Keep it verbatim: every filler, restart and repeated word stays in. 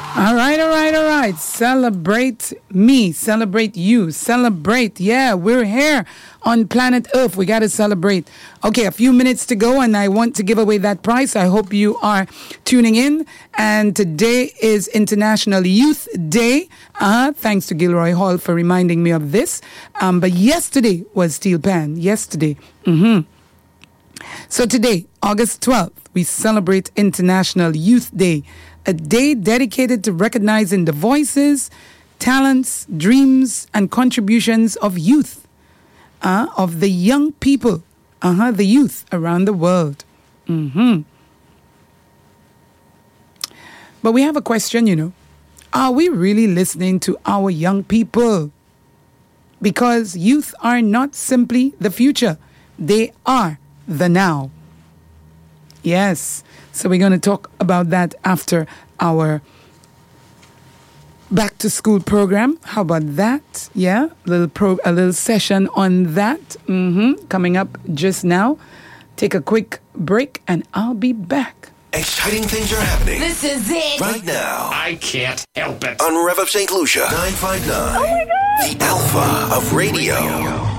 All right, all right, all right. Celebrate me. Celebrate you. Celebrate. Yeah, we're here on planet Earth. We got to celebrate. Okay, a few minutes to go, and I want to give away that prize. I hope you are tuning in. And today is International Youth Day. Uh, thanks to Gilroy Hall for reminding me of this. Um, but yesterday was Steel Pan. Yesterday. Mm-hmm. So today, August twelfth, we celebrate International Youth Day, a day dedicated to recognizing the voices, talents, dreams, and contributions of youth, uh, of the young people, uh-huh, the youth around the world. Mm-hmm. But we have a question, you know. Are we really listening to our young people? Because youth are not simply the future. They are the now. Yes. So we're going to talk about that after our back to school program. How about that? Yeah, a little pro, a little session on that. Mm-hmm. Coming up just now. Take a quick break, and I'll be back. Exciting things are happening. This is it. Right now. I can't help it. On Rev of Saint Lucia. nine five nine. Oh my God. The Alpha of Radio.